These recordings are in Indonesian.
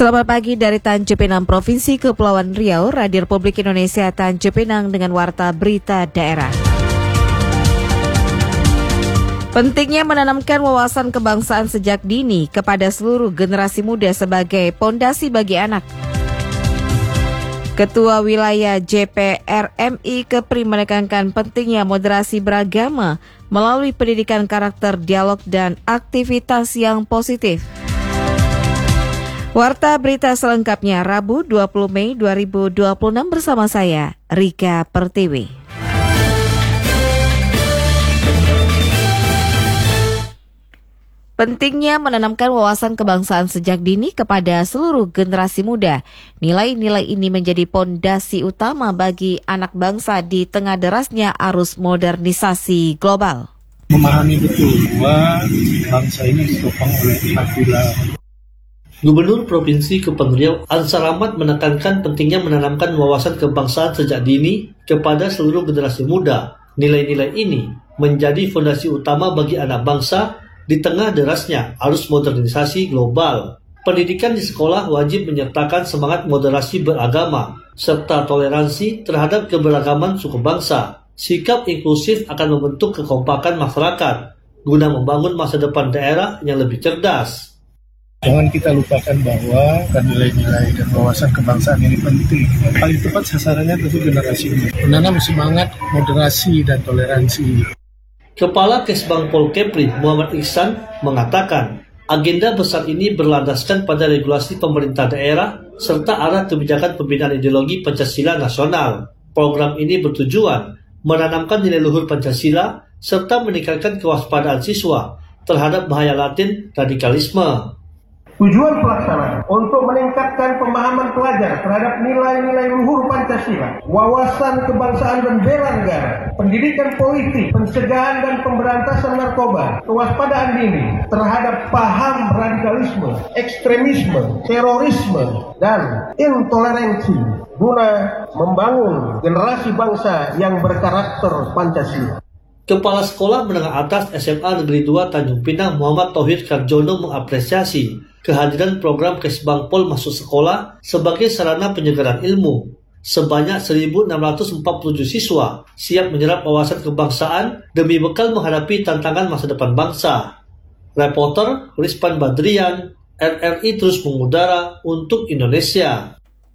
Selamat pagi dari Tanjung Pinang, Provinsi Kepulauan Riau, Radio Republik Indonesia Tanjung Pinang dengan Warta Berita Daerah. Pentingnya menanamkan wawasan kebangsaan sejak dini kepada seluruh generasi muda sebagai pondasi bagi anak. Ketua Wilayah JPRMI Kepri menekankan pentingnya moderasi beragama melalui pendidikan karakter, dialog, dan aktivitas yang positif. Warta berita selengkapnya Rabu 20 Mei 2026 bersama saya, Rika Pertiwi. Pentingnya menanamkan wawasan kebangsaan sejak dini kepada seluruh generasi muda. Nilai-nilai ini menjadi pondasi utama bagi anak bangsa di tengah derasnya arus modernisasi global. Memahami betul bahwa bangsa ini ditopang oleh Pancasila. Gubernur Provinsi Kepulauan Riau Ansar Ahmad menekankan pentingnya menanamkan wawasan kebangsaan sejak dini kepada seluruh generasi muda. Nilai-nilai ini menjadi fondasi utama bagi anak bangsa di tengah derasnya arus modernisasi global. Pendidikan di sekolah wajib menyertakan semangat moderasi beragama serta toleransi terhadap keberagaman suku bangsa. Sikap inklusif akan membentuk kekompakan masyarakat guna membangun masa depan daerah yang lebih cerdas. Jangan kita lupakan bahwa nilai-nilai dan wawasan kebangsaan ini penting. Paling tepat sasarannya tentu generasi ini. Menanam semangat moderasi dan toleransi. Kepala Kesbangpol Kepri Muhammad Ihsan mengatakan, agenda besar ini berlandaskan pada regulasi pemerintah daerah serta arah kebijakan pembinaan ideologi Pancasila nasional. Program ini bertujuan menanamkan nilai luhur Pancasila serta meningkatkan kewaspadaan siswa terhadap bahaya laten radikalisme. Tujuan pelaksanaan untuk meningkatkan pemahaman pelajar terhadap nilai-nilai luhur Pancasila, wawasan kebangsaan dan bela negara, pendidikan politik, pencegahan dan pemberantasan narkoba, kewaspadaan dini terhadap paham radikalisme, ekstremisme, terorisme, dan intoleransi guna membangun generasi bangsa yang berkarakter Pancasila. Kepala Sekolah Menengah Atas SMA Negeri 2 Tanjung Pinang Muhammad Tauhid Karjono mengapresiasi kehadiran program Kesbangpol Masuk Sekolah sebagai sarana penyegaran ilmu. Sebanyak 1.647 siswa siap menyerap wawasan kebangsaan demi bekal menghadapi tantangan masa depan bangsa. Reporter Rizpan Badrian, RRI terus mengudara untuk Indonesia.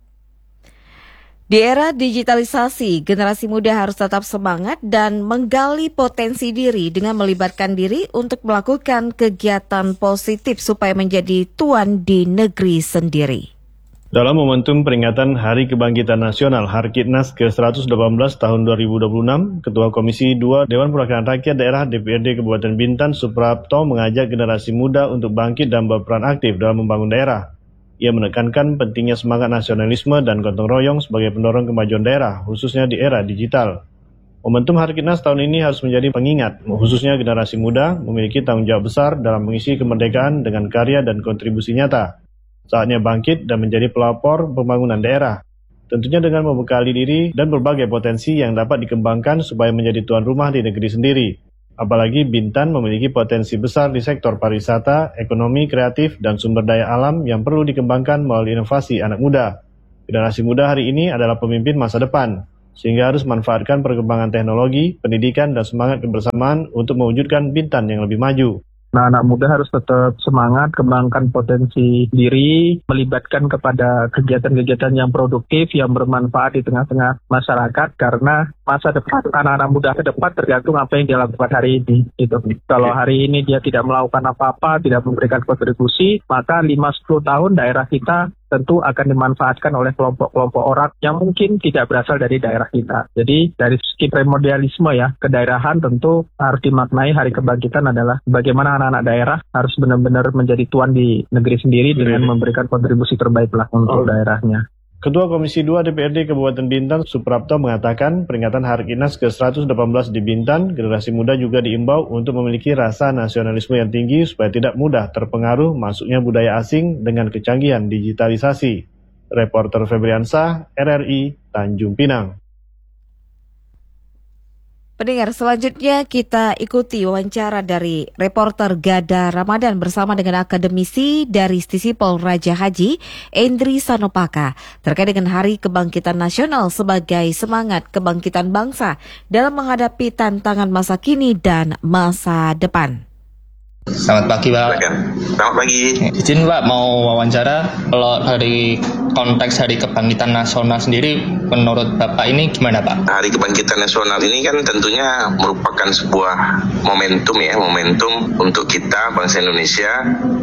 Di era digitalisasi, generasi muda harus tetap semangat dan menggali potensi diri dengan melibatkan diri untuk melakukan kegiatan positif supaya menjadi tuan di negeri sendiri. Dalam momentum peringatan Hari Kebangkitan Nasional Harkitnas ke-118 tahun 2026, Ketua Komisi 2 Dewan Perwakilan Rakyat Daerah DPRD Kabupaten Bintan Suprapto mengajak generasi muda untuk bangkit dan berperan aktif dalam membangun daerah. Ia menekankan pentingnya semangat nasionalisme dan gotong royong sebagai pendorong kemajuan daerah, khususnya di era digital. Momentum Harkitnas tahun ini harus menjadi pengingat, khususnya generasi muda memiliki tanggung jawab besar dalam mengisi kemerdekaan dengan karya dan kontribusi nyata. Saatnya bangkit dan menjadi pelopor pembangunan daerah. Tentunya dengan membekali diri dan berbagai potensi yang dapat dikembangkan supaya menjadi tuan rumah di negeri sendiri. Apalagi Bintan memiliki potensi besar di sektor pariwisata, ekonomi kreatif, dan sumber daya alam yang perlu dikembangkan melalui inovasi anak muda. Generasi muda hari ini adalah pemimpin masa depan, sehingga harus manfaatkan perkembangan teknologi, pendidikan, dan semangat kebersamaan untuk mewujudkan Bintan yang lebih maju. Anak muda harus tetap semangat, kembangkan potensi diri, melibatkan kepada kegiatan-kegiatan yang produktif, yang bermanfaat di tengah-tengah masyarakat, karena masa depan anak-anak muda ke depan tergantung apa yang dia lakukan hari ini. Kalau hari ini dia tidak melakukan apa-apa, tidak memberikan kontribusi, maka 5-10 tahun daerah kita tentu akan dimanfaatkan oleh kelompok-kelompok orang yang mungkin tidak berasal dari daerah kita. Jadi dari segi primordialisme ya, kedaerahan tentu harus dimaknai Hari Kebangkitan adalah bagaimana anak-anak daerah harus benar-benar menjadi tuan di negeri sendiri dengan memberikan kontribusi terbaiklah untuk daerahnya. Ketua Komisi 2 DPRD Kabupaten Bintan Suprapto mengatakan peringatan Harkitnas ke-118 di Bintan, generasi muda juga diimbau untuk memiliki rasa nasionalisme yang tinggi supaya tidak mudah terpengaruh masuknya budaya asing dengan kecanggihan digitalisasi. Reporter Febriansah, RRI, Tanjung Pinang. Pendengar, selanjutnya kita ikuti wawancara dari reporter Gada Ramadan bersama dengan akademisi dari Stisipol Raja Haji, Endri Sanopaka, terkait dengan Hari Kebangkitan Nasional sebagai semangat kebangkitan bangsa dalam menghadapi tantangan masa kini dan masa depan. Selamat pagi, Pak. Selamat pagi. Izin, Pak, mau wawancara. Kalau dari konteks Hari Kebangkitan Nasional sendiri, menurut Bapak ini gimana, Pak? Hari Kebangkitan Nasional ini kan tentunya merupakan sebuah momentum untuk kita, bangsa Indonesia,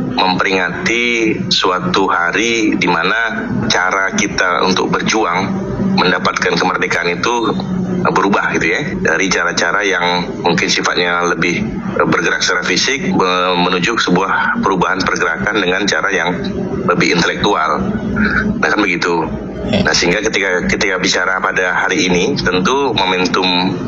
memperingati suatu hari di mana cara kita untuk berjuang mendapatkan kemerdekaan itu berubah gitu ya, dari cara-cara yang mungkin sifatnya lebih bergerak secara fisik menuju sebuah perubahan pergerakan dengan cara yang lebih intelektual. Nah kan begitu. Nah sehingga ketika bicara pada hari ini, tentu momentum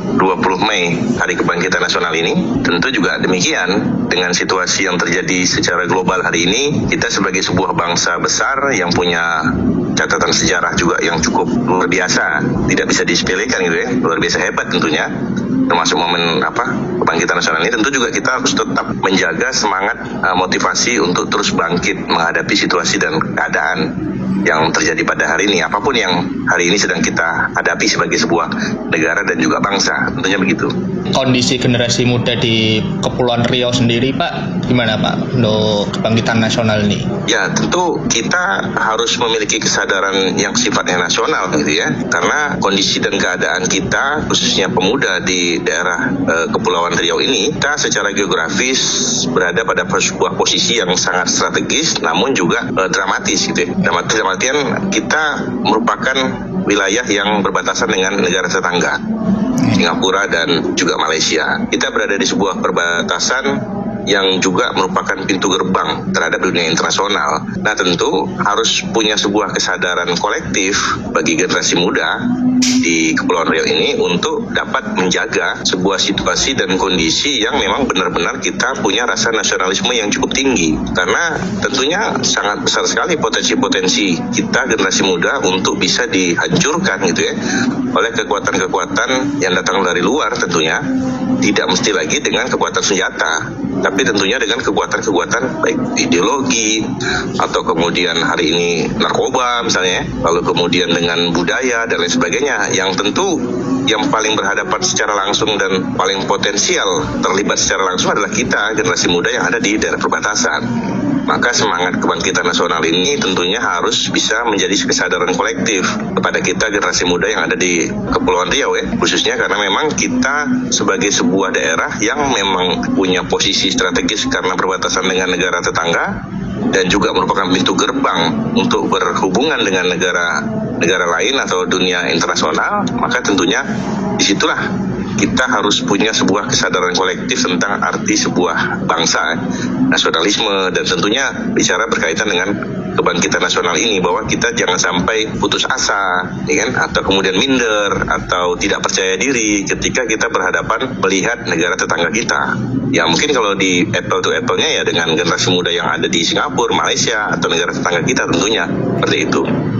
20 Mei Hari Kebangkitan Nasional ini tentu juga demikian. Dengan situasi yang terjadi secara global hari ini, kita sebagai sebuah bangsa besar yang punya catatan sejarah juga yang cukup luar biasa, tidak bisa disepelekan gitu ya, luar biasa hebat tentunya. Termasuk momen Kebangkitan Nasional ini, tentu juga kita harus tetap menjaga semangat motivasi untuk terus bangkit menghadapi situasi dan keadaan yang terjadi pada hari ini, apapun yang hari ini sedang kita hadapi sebagai sebuah negara dan juga bangsa, tentunya begitu. Kondisi generasi muda di Kepulauan Riau sendiri, Pak, gimana, Pak, untuk Kebangkitan Nasional ini? Ya, tentu kita harus memiliki kesadaran yang sifatnya nasional gitu ya, karena kondisi dan keadaan kita, khususnya pemuda di daerah Kepulauan Riau ini, kita secara geografis berada pada sebuah posisi yang sangat strategis, namun juga dramatis gitu ya. Dramatis dalam artian kita merupakan wilayah yang berbatasan dengan negara tetangga, Singapura dan juga Malaysia. Kita berada di sebuah perbatasan yang juga merupakan pintu gerbang terhadap dunia internasional. Nah tentu harus punya sebuah kesadaran kolektif bagi generasi muda di Kepulauan Riau ini untuk dapat menjaga sebuah situasi dan kondisi yang memang benar-benar kita punya rasa nasionalisme yang cukup tinggi. Karena tentunya sangat besar sekali potensi-potensi kita generasi muda untuk bisa dihancurkan gitu ya oleh kekuatan-kekuatan yang datang dari luar, tentunya tidak mesti lagi dengan kekuatan senjata, tapi tentunya dengan kekuatan-kekuatan baik ideologi atau kemudian hari ini narkoba misalnya, lalu kemudian dengan budaya dan lain sebagainya, yang tentu yang paling berhadapan secara langsung dan paling potensial terlibat secara langsung adalah kita, generasi muda yang ada di daerah perbatasan. Maka semangat kebangkitan nasional ini tentunya harus bisa menjadi kesadaran kolektif kepada kita generasi muda yang ada di Kepulauan Riau ya, khususnya karena memang kita sebagai sebuah daerah yang memang punya posisi strategis karena berbatasan dengan negara tetangga dan juga merupakan pintu gerbang untuk berhubungan dengan negara lain atau dunia internasional, maka tentunya disitulah kita harus punya sebuah kesadaran kolektif tentang arti sebuah bangsa, nasionalisme, dan tentunya bicara berkaitan dengan kebangkitan nasional ini, bahwa kita jangan sampai putus asa, ya kan? Atau kemudian minder atau tidak percaya diri ketika kita berhadapan melihat negara tetangga kita. Ya mungkin kalau di apple to apple-nya ya dengan generasi muda yang ada di Singapura, Malaysia, atau negara tetangga kita tentunya seperti itu.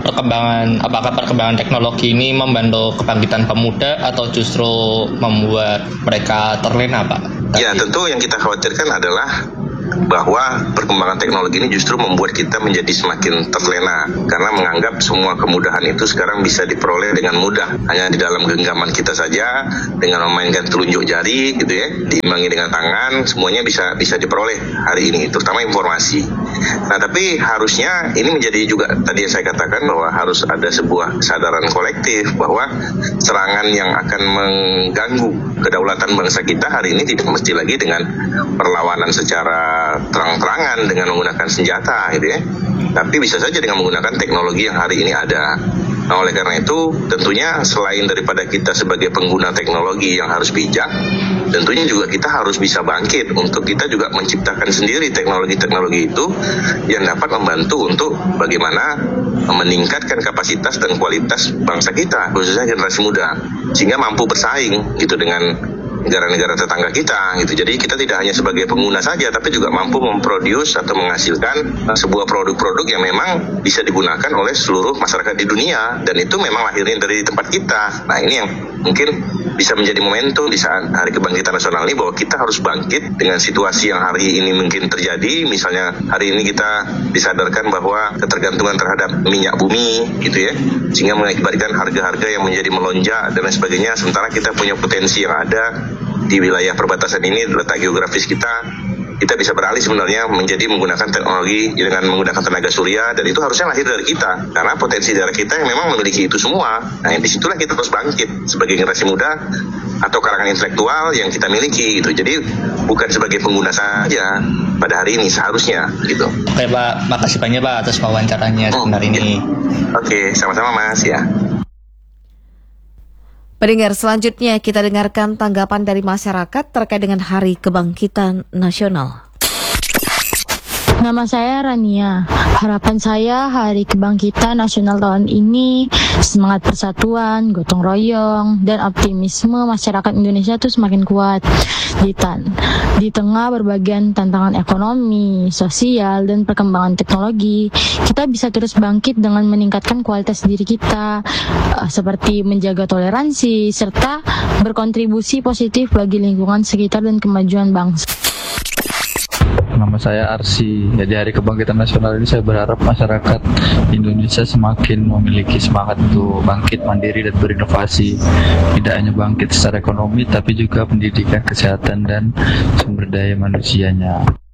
Apakah perkembangan teknologi ini membantu kebangkitan pemuda atau justru membuat mereka terlena, Pak? Ya tentu yang kita khawatirkan adalah bahwa perkembangan teknologi ini justru membuat kita menjadi semakin terlena karena menganggap semua kemudahan itu sekarang bisa diperoleh dengan mudah hanya di dalam genggaman kita saja, dengan memainkan telunjuk jari gitu ya, diimbangi dengan tangan, semuanya bisa diperoleh hari ini, terutama informasi. Nah tapi harusnya ini menjadi juga tadi yang saya katakan bahwa harus ada sebuah kesadaran kolektif bahwa serangan yang akan mengganggu kedaulatan bangsa kita hari ini tidak mesti lagi dengan perlawanan secara terang-terangan dengan menggunakan senjata gitu ya, tapi bisa saja dengan menggunakan teknologi yang hari ini ada. Nah oleh karena itu tentunya selain daripada kita sebagai pengguna teknologi yang harus bijak, tentunya juga kita harus bisa bangkit untuk kita juga menciptakan sendiri teknologi-teknologi itu yang dapat membantu untuk bagaimana meningkatkan kapasitas dan kualitas bangsa kita, khususnya generasi muda, sehingga mampu bersaing gitu dengan negara-negara tetangga kita gitu. Jadi kita tidak hanya sebagai pengguna saja, tapi juga mampu memproduce atau menghasilkan sebuah produk-produk yang memang bisa digunakan oleh seluruh masyarakat di dunia, dan itu memang lahirnya dari tempat kita. Nah ini yang mungkin bisa menjadi momentum di saat Hari Kebangkitan Nasional ini bahwa kita harus bangkit dengan situasi yang hari ini mungkin terjadi. Misalnya hari ini kita disadarkan bahwa ketergantungan terhadap minyak bumi gitu ya, sehingga mengakibatkan harga-harga yang menjadi melonjak dan lain sebagainya. Sementara kita punya potensi yang ada di wilayah perbatasan ini, letak geografis kita bisa beralih sebenarnya menjadi menggunakan teknologi dengan menggunakan tenaga surya, dan itu harusnya lahir dari kita karena potensi daerah kita yang memang memiliki itu semua. Nah, disitulah kita terus bangkit sebagai generasi muda atau kalangan intelektual yang kita miliki gitu. Jadi bukan sebagai pengguna saja pada hari ini seharusnya gitu. Oke Pak, makasih banyak Pak atas wawancaranya hari ini. Oke, sama-sama Mas ya. Pendengar, selanjutnya kita dengarkan tanggapan dari masyarakat terkait dengan Hari Kebangkitan Nasional. Nama saya Rania. Harapan saya Hari Kebangkitan Nasional tahun ini semangat persatuan, gotong royong, dan optimisme masyarakat Indonesia itu semakin kuat. Di tengah berbagai tantangan ekonomi, sosial, dan perkembangan teknologi, kita bisa terus bangkit dengan meningkatkan kualitas diri kita, seperti menjaga toleransi, serta berkontribusi positif bagi lingkungan sekitar dan kemajuan bangsa. Nama saya Arsi. Jadi Hari Kebangkitan Nasional ini saya berharap masyarakat Indonesia semakin memiliki semangat untuk bangkit mandiri dan berinovasi. Tidak hanya bangkit secara ekonomi, tapi juga pendidikan, kesehatan, dan sumber daya manusianya.